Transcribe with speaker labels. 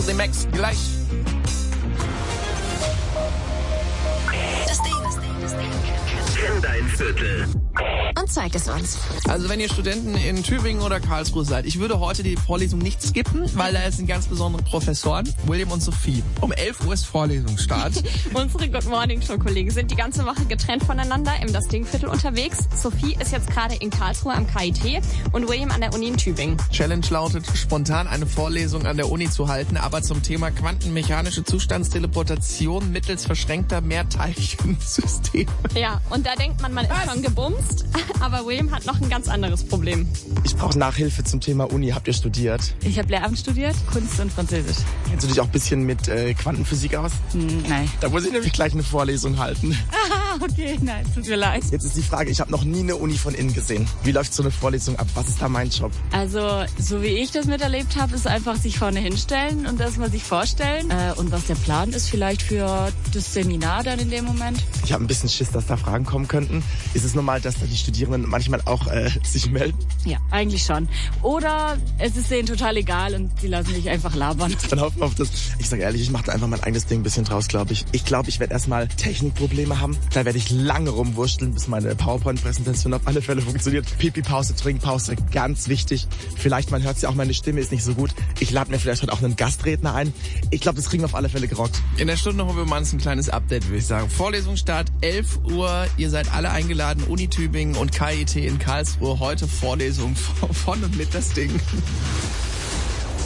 Speaker 1: The Max gleich.
Speaker 2: Das Ding.
Speaker 3: Kenn dein Viertel.
Speaker 2: Und zeig es uns.
Speaker 1: Also wenn ihr Studenten in Tübingen oder Karlsruhe seid, ich würde heute die Vorlesung nicht skippen, weil da sind ganz besondere Professoren, William und Sophie. Um 11 Uhr ist Vorlesungsstart.
Speaker 4: Unsere Good Morning Show Kollegen sind die ganze Woche getrennt voneinander im Das Ding-Viertel unterwegs. Sophie ist jetzt gerade in Karlsruhe am KIT und William an der Uni in Tübingen.
Speaker 1: Challenge lautet, spontan eine Vorlesung an der Uni zu halten, aber zum Thema quantenmechanische Zustandsteleportation mittels verschränkter Mehrteilchensysteme.
Speaker 4: Ja, und da denkt man ist schon gebumst, aber William hat noch ein ganz anderes Problem.
Speaker 5: Ich brauche Nachhilfe zum Thema Uni. Habt ihr studiert?
Speaker 6: Ich habe Lehramt studiert, Kunst und Französisch.
Speaker 5: Kennst du dich auch ein bisschen mit Quantenphysik aus?
Speaker 6: Nein.
Speaker 5: Da muss ich nämlich gleich eine Vorlesung halten.
Speaker 6: Ah, okay, nein, tut mir leid.
Speaker 5: Jetzt ist die Frage, ich habe noch nie eine Uni von innen gesehen. Wie läuft so eine Vorlesung ab? Was ist da mein Job?
Speaker 6: Also, so wie ich das miterlebt habe, ist einfach sich vorne hinstellen und das mal sich vorstellen. Und was der Plan ist vielleicht für das Seminar dann in dem Moment.
Speaker 5: Ich habe ein bisschen Schiss, dass da Fragen kommen könnten. Ist es normal, dass da die Studierenden manchmal auch sich melden?
Speaker 6: Ja, eigentlich schon. Oder es ist denen total egal und sie lassen sich einfach labern.
Speaker 5: Dann hoffen wir auf das. Ich sage ehrlich, ich mache da einfach mein eigenes Ding ein bisschen draus, glaube ich. Ich glaube, ich werde erstmal Technikprobleme haben. Da werde ich lange rumwurschteln, bis meine PowerPoint-Präsentation auf alle Fälle funktioniert. Pipi-Pause, Trinkpause, ganz wichtig. Vielleicht, man hört ja auch, meine Stimme ist nicht so gut. Ich lade mir vielleicht heute auch einen Gastredner ein. Ich glaube, das kriegen wir auf alle Fälle gerockt.
Speaker 1: In der Stunde haben wir mal ein kleines Update, würde ich sagen. Vorlesungsstart 11 Uhr. Ihr seid alle eingeladen. Uni Tübingen und KIT in Karlsruhe. Heute Vorlesung von und mit Das Ding.